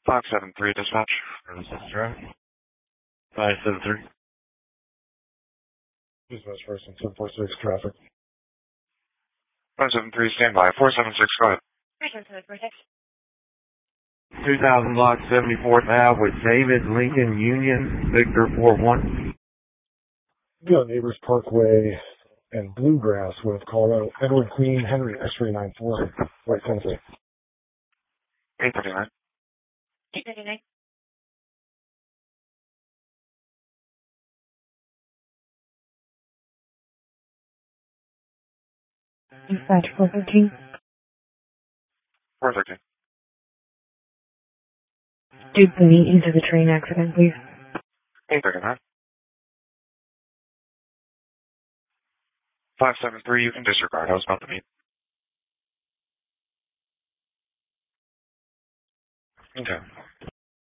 573 dispatch. Traffic. 573. Dispatch person, 746 traffic. 573 standby. 476, go ahead. 2000 block 74th Ave with David Lincoln Union, Victor 41. Got Neighbors Parkway and Bluegrass with Colorado Edward Queen Henry X-ray 94. Right, Tennessee. 839. 839. Dispatch 413. 413. Due to the into the train accident, please. 839. 573, you can disregard. I was about to meet. Okay.